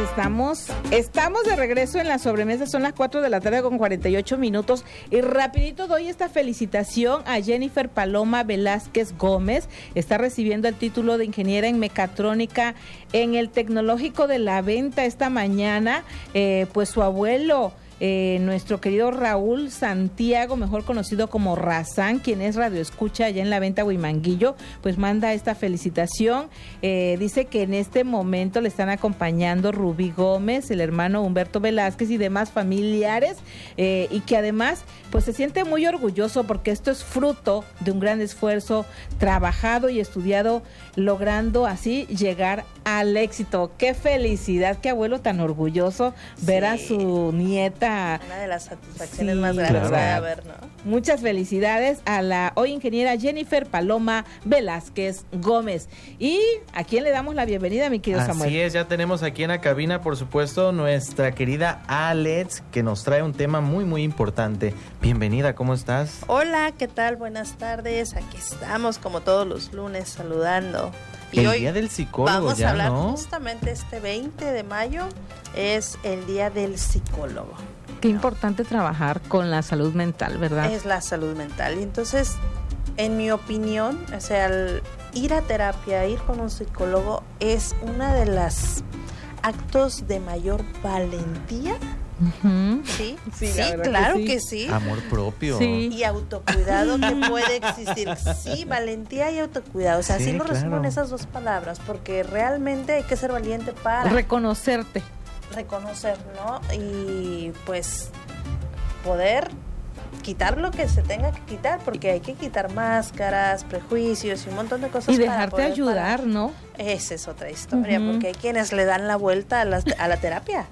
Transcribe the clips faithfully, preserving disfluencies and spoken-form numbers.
estamos, estamos de regreso en la sobremesa, son las cuatro de la tarde con cuarenta y ocho minutos y rapidito doy esta felicitación a Jennifer Paloma Velázquez Gómez, está recibiendo el título de ingeniera en mecatrónica en el Tecnológico de La Venta esta mañana, eh, pues su abuelo, Eh, nuestro querido Raúl Santiago, mejor conocido como Razán, quien es radioescucha allá en La Venta, Huimanguillo, pues manda esta felicitación. Eh, dice que en este momento le están acompañando Rubí Gómez, el hermano Humberto Velázquez y demás familiares, eh, y que además pues se siente muy orgulloso porque esto es fruto de un gran esfuerzo trabajado y estudiado, logrando así llegar al éxito. ¡Qué felicidad! ¡Qué abuelo tan orgulloso! Sí. Ver a su nieta. Una de las satisfacciones sí, más grandes claro. de ver, ¿no? Muchas felicidades a la hoy ingeniera Jennifer Paloma Velázquez Gómez. ¿Y a quién le damos la bienvenida, mi querido Así Samuel? Así es, ya tenemos aquí en la cabina, por supuesto, nuestra querida Alex, que nos trae un tema muy, muy importante. Bienvenida, ¿cómo estás? Hola, ¿qué tal? Buenas tardes. Aquí estamos, como todos los lunes, saludando. Y el hoy día del psicólogo, vamos ya, a hablar ¿no? Justamente este veinte de mayo es el día del psicólogo. Qué ¿no? importante trabajar con la salud mental, ¿verdad? Es la salud mental. Y entonces, en mi opinión, o sea, el ir a terapia, ir con un psicólogo es una de las actos de mayor valentía. Uh-huh. Sí, sí, sí claro que sí. que sí. Amor propio. Sí. Y autocuidado que puede existir. Sí, valentía y autocuidado. O sea, sí, sí lo claro. resumo en esas dos palabras, porque realmente hay que ser valiente para reconocerte. Reconocer, ¿no? Y pues poder quitar lo que se tenga que quitar, porque hay que quitar máscaras, prejuicios y un montón de cosas. Y dejarte para ayudar, para... ¿no? Esa es otra historia, uh-huh. porque hay quienes le dan la vuelta a la, a la terapia.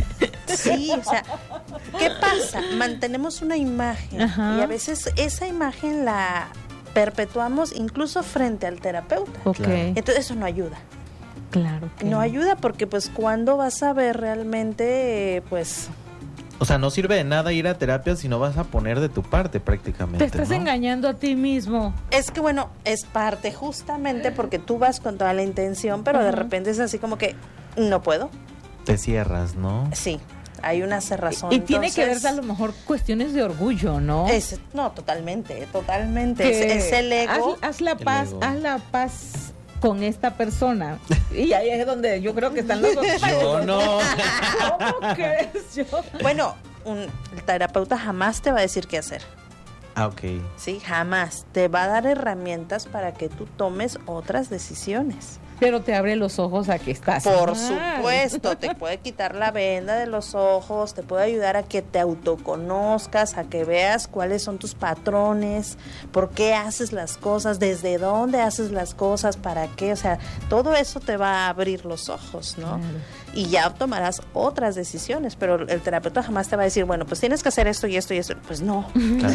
Sí, o sea, ¿qué pasa? Mantenemos una imagen Ajá. y a veces esa imagen la perpetuamos incluso frente al terapeuta. Okay. Entonces eso no ayuda. Claro que no ayuda porque pues cuando vas a ver realmente pues... O sea, no sirve de nada ir a terapia si no vas a poner de tu parte prácticamente. Te estás ¿no? engañando a ti mismo. Es que bueno, es parte justamente porque tú vas con toda la intención, pero uh-huh. de repente es así como que no puedo. Te cierras, ¿no? Sí, hay una cerrazón. Y, y tiene entonces, que verse a lo mejor cuestiones de orgullo, ¿no? Es, no, totalmente, totalmente. Es, es el ego. Haz, haz la paz, ego. haz la paz con esta persona. Y ahí es donde yo creo que están los dos. Yo no. ¿Cómo crees yo? Bueno, un el terapeuta jamás te va a decir qué hacer. Ah, ok. Sí, jamás. Te va a dar herramientas para que tú tomes otras decisiones. Pero te abre los ojos a que estás Por mal. supuesto, te puede quitar la venda de los ojos, te puede ayudar a que te autoconozcas, a que veas cuáles son tus patrones, por qué haces las cosas, desde dónde haces las cosas, para qué, o sea, todo eso te va a abrir los ojos, ¿no? Claro. Y ya tomarás otras decisiones, pero el terapeuta jamás te va a decir, bueno, pues tienes que hacer esto y esto y esto, pues no. Claro.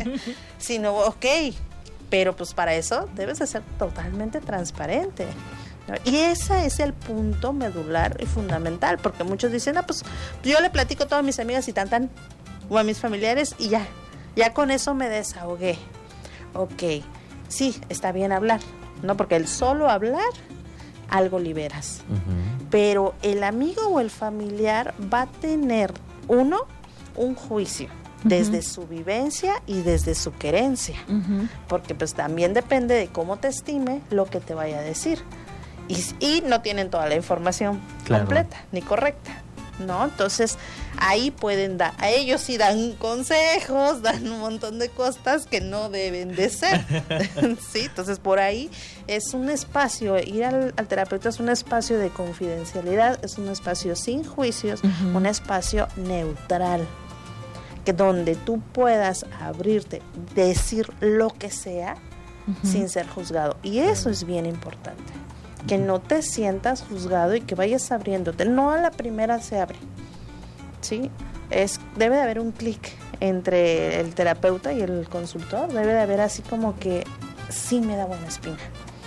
Sino, ok, pero pues para eso debes de ser totalmente transparente. Y ese es el punto medular y fundamental, porque muchos dicen, ah, pues yo le platico a todas mis amigas y tan tan, o a mis familiares y ya, ya con eso me desahogué. Ok, sí, está bien hablar, ¿no? Porque el solo hablar, algo liberas. Uh-huh. Pero el amigo o el familiar va a tener, uno, un juicio. Desde uh-huh. su vivencia y desde su querencia. Uh-huh. Porque pues también depende de cómo te estime lo que te vaya a decir. Y, y no tienen toda la información claro. completa ni correcta, ¿no? Entonces ahí pueden dar, a ellos sí dan consejos, dan un montón de cosas que no deben de ser. Sí, entonces por ahí es un espacio, ir al, al terapeuta es un espacio de confidencialidad, es un espacio sin juicios, uh-huh. un espacio neutral, que donde tú puedas abrirte, decir lo que sea uh-huh. sin ser juzgado, y eso es bien importante. Que no te sientas juzgado y que vayas abriéndote. No a la primera se abre, ¿sí? Es, debe de haber un clic entre el terapeuta y el consultor. Debe de haber así como que sí me da buena espina.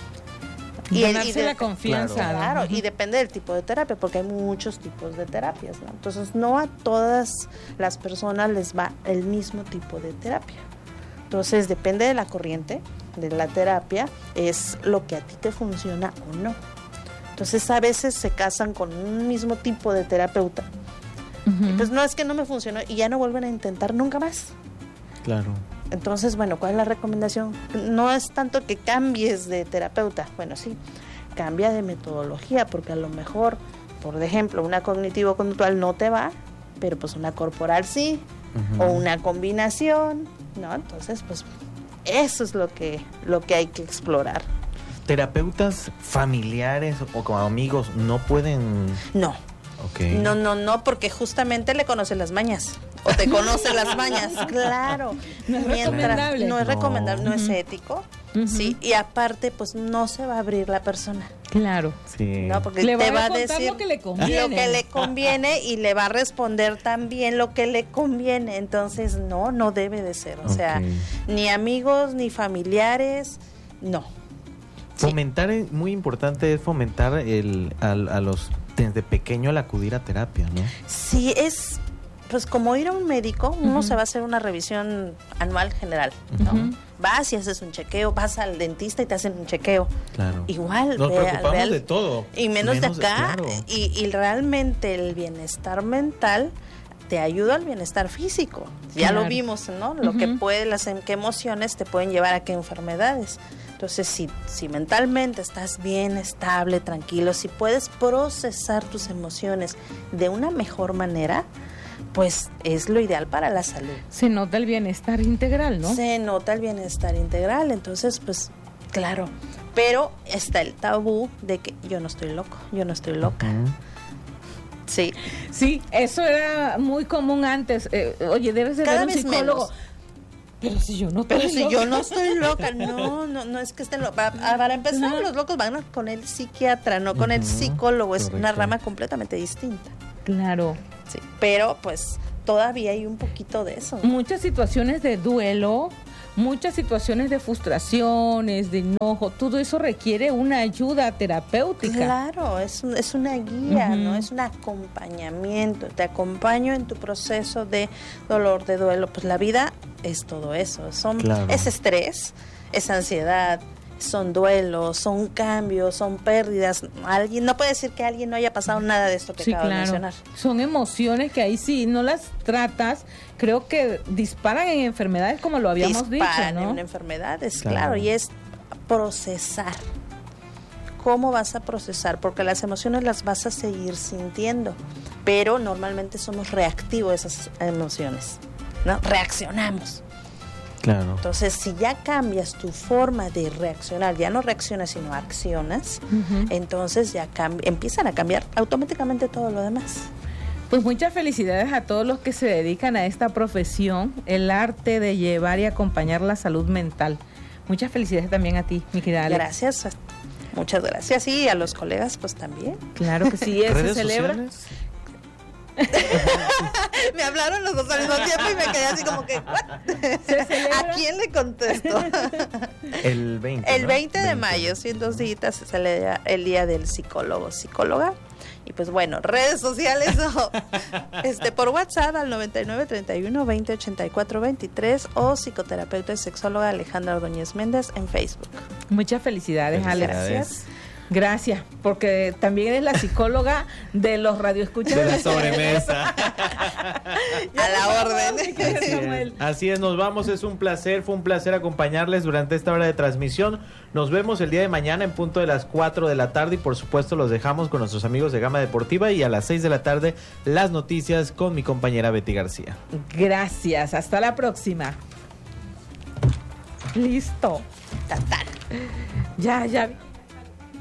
Y ganarse y de, la confianza. Claro, claro, y depende del tipo de terapia, porque hay muchos tipos de terapias, ¿no? Entonces no a todas las personas les va el mismo tipo de terapia. Entonces depende de la corriente de la terapia, es lo que a ti te funciona o no. Entonces a veces se casan con un mismo tipo de terapeuta. Uh-huh. Y pues no es que no me funcionó y ya no vuelven a intentar nunca más. Claro. Entonces, bueno, ¿cuál es la recomendación? No es tanto que cambies de terapeuta, bueno, sí, cambia de metodología, porque a lo mejor, por ejemplo, una cognitivo-conductual no te va, pero pues una corporal sí, uh-huh. o una combinación, ¿no? Entonces, pues eso es lo que, lo que hay que explorar. ¿Terapeutas familiares o como amigos no pueden...? No. Okay. No, no, no, porque justamente le conoce las mañas. O te conoce las mañas, claro. No es Mientras, recomendable. No es No. recomendable, no Uh-huh. es ético. Uh-huh. Sí, y aparte, pues no se va a abrir la persona. Claro. Sí. No, porque Le te va va a a contar decir lo que le conviene. lo que le conviene y le va a responder también lo que le conviene. Entonces, no, no debe de ser. O Okay. sea, ni amigos, ni familiares, no. Fomentar, es muy importante es fomentar el, a, a los desde pequeño al acudir a terapia, ¿no? Sí, es pues como ir a un médico, uno Uh-huh. se va a hacer una revisión anual general, ¿no? Uh-huh. Vas y haces un chequeo, vas al dentista y te hacen un chequeo. Claro. Igual, Nos ve al- preocupamos ve al- de todo. y menos, de acá, claro. y, y realmente el bienestar mental te ayuda al bienestar físico. Ya Claro. lo vimos, ¿no? Lo Uh-huh. que puede, las em- qué emociones te pueden llevar a qué enfermedades. Entonces, si, si mentalmente estás bien, estable, tranquilo, si puedes procesar tus emociones de una mejor manera, pues es lo ideal para la salud. Se nota el bienestar integral, ¿no? Se nota el bienestar integral, entonces, pues, claro. Pero está el tabú de que yo no estoy loco, yo no estoy loca. Ujú. Sí. Sí, eso era muy común antes. Eh, oye, debes de Cada ver un vez psicólogo. menos. Pero si yo no estoy Pero si loca. yo no estoy loca, no, no, no es que estén locos. Para empezar, Ajá. los locos van con el psiquiatra, no con el Ujú, psicólogo. Es una correcto. rama completamente distinta. Claro. Sí. Pero, pues, todavía hay un poquito de eso. Muchas situaciones de duelo, muchas situaciones de frustraciones, de enojo, todo eso requiere una ayuda terapéutica. Claro, es, un- es una guía, Ujú. ¿no? Es un acompañamiento. Te acompaño en tu proceso de dolor, de duelo. Pues la vida es todo eso. Son, Claro. Es estrés, es ansiedad, son duelos, son cambios, son pérdidas. Alguien no puede decir que alguien no haya pasado nada de esto que Sí, acabo de claro. mencionar. Son emociones que ahí sí no las tratas, creo que disparan en enfermedades como lo habíamos Disparan dicho, ¿no? en enfermedades, Claro. claro, y es procesar. ¿Cómo vas a procesar? Porque las emociones las vas a seguir sintiendo, pero normalmente somos reactivos a esas emociones, ¿no? Reaccionamos. Claro. Entonces, si ya cambias tu forma de reaccionar, ya no reaccionas sino accionas, Ujú. entonces ya cam- empiezan a cambiar automáticamente todo lo demás. Pues muchas felicidades a todos los que se dedican a esta profesión, el arte de llevar y acompañar la salud mental. Muchas felicidades también a ti, mi querida Alex. Gracias, muchas gracias. Y a los colegas, pues también. Claro que sí, se ¿Redes celebra. sociales? Me hablaron los dos al mismo tiempo y me quedé así como que, ¿what? Se celebra. ¿A quién le contesto? El veinte. El ¿no? veinte de mayo, sí, en dos días se celebra el día del psicólogo, psicóloga. Y pues bueno, redes sociales o este por WhatsApp al noventa y nueve, treinta y uno, veinte, ochenta y cuatro, veintitrés o psicoterapeuta y sexóloga Alejandra Ordóñez Méndez en Facebook. Muchas felicidades, Alex. Gracias. Gracias, porque también eres la psicóloga de los radioescuchas De la sobremesa. A la orden. Así es. Así es, nos vamos, es un placer, fue un placer acompañarles durante esta hora de transmisión. Nos vemos el día de mañana en punto de las cuatro de la tarde y por supuesto los dejamos con nuestros amigos de Gama Deportiva y a las seis de la tarde las noticias con mi compañera Betty García. Gracias, hasta la próxima. Listo. Total. Ya, ya.